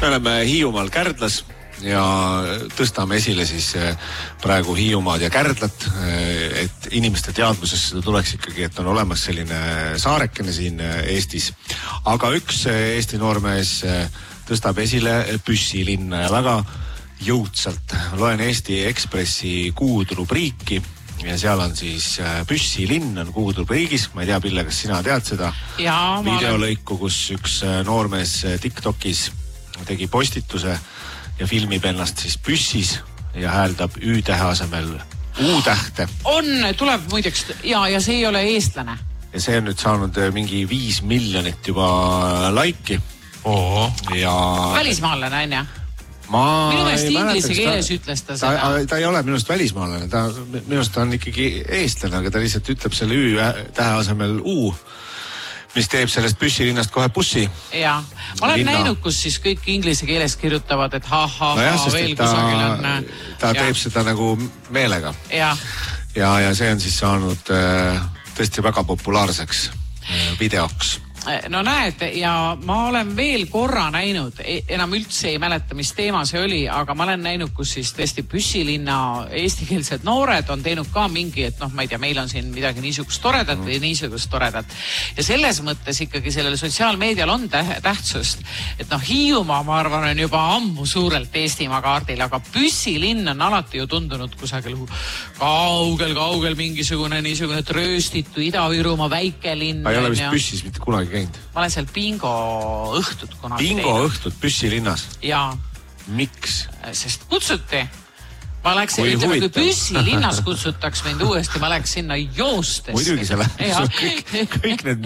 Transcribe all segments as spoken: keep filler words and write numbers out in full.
me oleme Hiiumaal Kärdlas ja tõstame esile siis praegu Hiiumaad ja Kärdlat, et inimeste teadvusesse tuleks ikkagi, et on olemas selline saarekene siin Eestis. Aga üks Eesti noormees tõstab esile Püssilinna ja väga jõudsalt. Loen Eesti Ekspressi kuud rubriiki ja seal on siis Püssilinn on kuud rubriigis. Ma ei tea, Pille, kas sina tead seda ja, videolõiku, kus üks noormees TikTokis tegi postituse ja filmib ennast siis püssis ja hääldab Ü-tähe asemel U-tähte. On, tuleb muideks, ja, ja see ei ole eestlane. Ja see on nüüd saanud mingi viis miljonit juba laiki. Oo. Ja... välismaalane, on ja? Ma minu meelest inglise mäleta, keeles ta, ütles ta seda. Ta, ta ei ole minust välismaalane, ta, minust ta on ikkagi eestlane, aga ta lihtsalt ütleb selle Ü-tähe asemel U, mis teeb sellest Püssilinnast kohe bussi. Ja, ma olen Linna. näinud, kus siis kõik inglise keeles kirjutavad, et ha-ha-ha no jah, veel ta, kusagil on. Ta ja. teeb seda nagu meelega. Ja. Ja, ja see on siis saanud äh, tõesti väga populaarseks äh, videoks. No näed, ja ma olen veel korra näinud, enam üldse ei mäleta, mis teema see oli, aga ma olen näinud, kus siis tõesti Püssilinna eestikeelsed noored on teinud ka mingi, et noh, ma ei tea, meil on siin midagi niisugust toredat või niisugust toredat. Ja selles mõttes ikkagi sellele sotsiaalmeedial on tähtsust, et noh, Hiiumaa, ma arvan, on juba ammu suurelt Eestimaa kaardil, aga Püssilinn on alati ju tundunud kusagil kaugel, kaugel mingisugune niisugune trööstitu Ida-Virumaa väikelinn. Ma ei ole vist Püssis mitte kunagi käinud. Ma olen seal bingo õhtut kunagi bingo teinud. Õhtut Püssilinnas? Jaa. Miks? Sest kutsuti. Ma läks, ütleme, kui Püssilinnas kutsutaks mind uuesti, ma läks sinna joostes. Muidugi see läheb. Kõik, kõik need...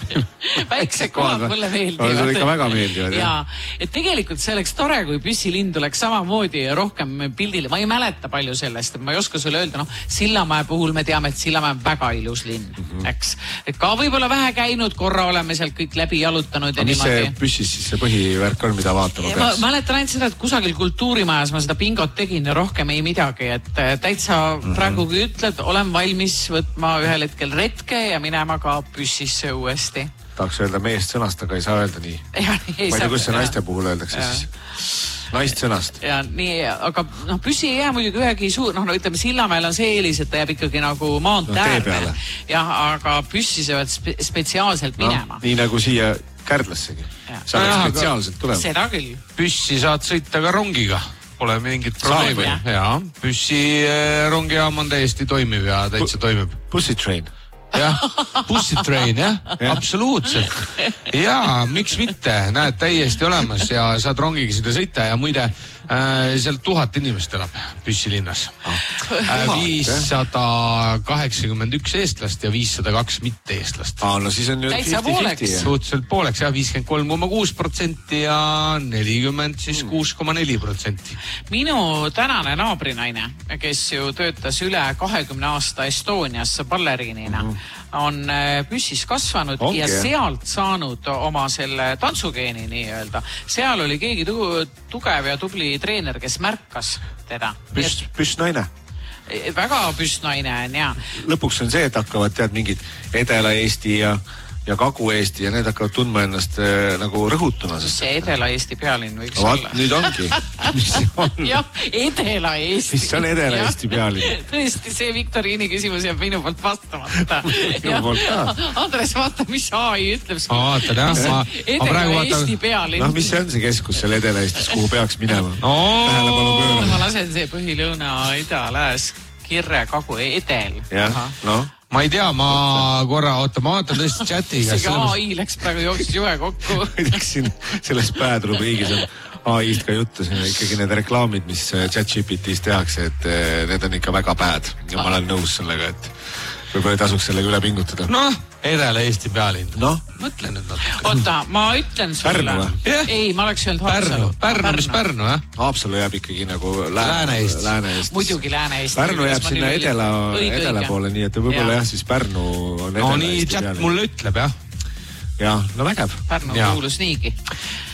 väiksed kohad mulle meeldivad. See oli ikka väga meeldivad. Jaa, et tegelikult see oleks tore, kui Püssilind tuleks samamoodi rohkem pildile. Ma ei mäleta palju sellest, et ma ei oska sulle öelda, noh, Sillamäe puhul me teame, et Sillamäe on väga ilus linn, mm-hmm. eks. Et ka võib-olla vähe käinud, korra oleme sealt kõik läbi jalutanud ja niimoodi. Mis see Püssis siis see põhivärk on, mida vaatama peaks? Ma mäletan ainult seda, et kusagil kultuurimajas ma seda bingot tegin ja rohkem ei midagi, et täitsa mm-hmm. praegu kui ütled, olen valmis võtma ühel hetkel retke ja minema ka Püssisse uuesti. Tahaks öelda meest sõnast, aga ei saa öelda nii. Ja, nii ei ma ei tea, kus see ja. naiste puhul öeldakse ja. siis. Naist sõnast. Ja nii, aga noh, Püssi ei jää muidugi ühegi suur, noh, no ütleme, Sillamäel on see eelis, et ta jääb ikkagi nagu maantäärme. No, jah, aga Püssi sa võid spe spetsiaalselt minema. No, nii nagu siia Kärdlassegi. Sa oled spetsiaalselt tulema. Seda küll. Püssi saad sõita ka rongiga. Pole mingit probleemi. Ja, Püssi rongijaam on täiesti toimiv ja täitsa toimib. Bussi train. Jah, bussitrain, jah, ja. Absoluutselt. Ja, miks mitte, näed täiesti olemas ja saad rongiga seda sõita ja muide, äh, seal tuhat inimest elab Püssilinnas. Äh, viissada kaheksakümmend üks eestlast ja viissada kaks mitte eestlast. Ah, no siis on ju täitsa pooleks. Suhteliselt pooleks, jah, viiskümmend kolm koma kuus protsenti ja nelikümmend siis kuus koma neli protsenti. Minu tänane naabrinaine, kes ju töötas üle kahekümne aasta Estonias balleriinina, mm-hmm. on Püssis kasvanud okay. ja sealt saanud oma selle tantsugeeni nii-öelda. Seal oli keegi tu tugev ja tubli treener, kes märkas teda. Püss, püssnaine. Väga püssnaine on, jaa. Lõpuks on see, et hakkavad tead mingid Edela-Eesti ja ja Kagu-Eesti ja need hakkavad tundma ennast äh, nagu rõhutuna. See Edela-Eesti pealinn võiks no, olla. Nüüd ongi. Mis on? Jah, Edela-Eesti. Mis on Edela-Eesti pealinn? Tõesti, see Viktoriini küsimus jääb minu poolt vastamata. Minu poolt ka. Andres, vaata, mis A I ütleb. Vaatan, jah. Edela-Eesti pealinn. Noh, mis see on see keskus seal Edela-Eestis, kuhu peaks minema? Oh, ma lasen see põhilõuna, ida, lääs, kirre, kagu, edel. Jah, noh. Ma ei tea, ma korra, oota, ma vaatan tõesti chatiga. See A I läks praegu jooksis juhe kokku. Võidaks siin selles päädrubriigis on A I-st ka juttu, siin ikkagi need reklaamid, mis chat-G P T-s tehakse, et need on ikka väga bad. Ja ma olen nõus sellega, et võib-olla ei tasuks sellega üle pingutada. Noh, Edela-Eesti pealinn. Noh. Mõtle nüüd natuke. Oota, ma ütlen sulle. Pärnu või? Ei, ma oleks öelnud Haapsalu. Pärnu, Pärnu, mis Pärnu, jah? Haapsalu jääb ikkagi nagu Lääne-Eestis. Lääne-Eestis. Muidugi Lääne-Eestis. Pärnu jääb sinna edela, edela poole, nii et võib-olla jah, siis Pärnu on Edela-Eesti pealinn. No nii chat mulle ütleb, jah. Ja, no vägev. Pärnu kuulus niigi.